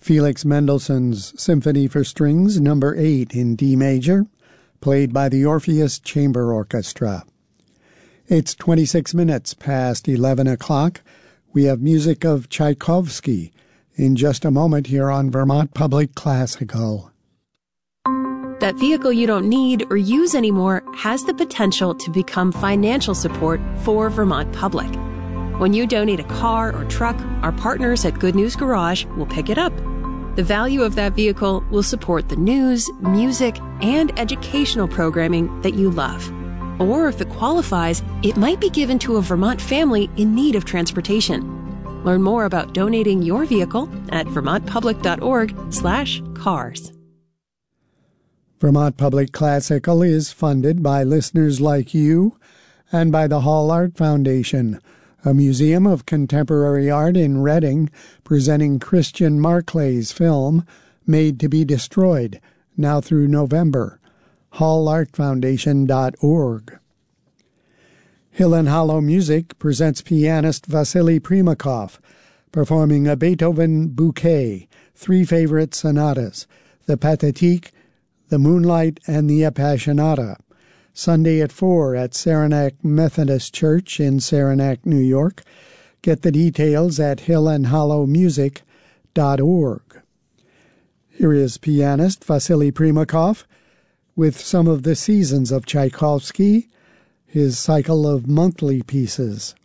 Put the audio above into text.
Felix Mendelssohn's Symphony for Strings No. 8 in D major, played by the Orpheus Chamber Orchestra. It's 26 minutes past 11 o'clock. We have music of Tchaikovsky in just a moment here on Vermont Public Classical. That vehicle you don't need or use anymore has the potential to become financial support for Vermont Public. When you donate a car or truck, our partners at Good News Garage will pick it up. The value of that vehicle will support the news, music, and educational programming that you love. Or if it qualifies, it might be given to a Vermont family in need of transportation. Learn more about donating your vehicle at vermontpublic.org/cars. Vermont Public Classical is funded by listeners like you and by the Hall Art Foundation, a museum of contemporary art in Reading presenting Christian Marclay's film Made to be Destroyed, now through November. hallartfoundation.org. Hill and Hollow Music presents pianist Vasily Primakov performing a Beethoven bouquet, 3 favorite sonatas, the Pathétique, the Moonlight, and the Appassionata. Sunday at 4 at Saranac Methodist Church in Saranac, New York. Get the details at hillandhollowmusic.org. Here is pianist Vasily Primakov with some of the seasons of Tchaikovsky, his cycle of monthly pieces.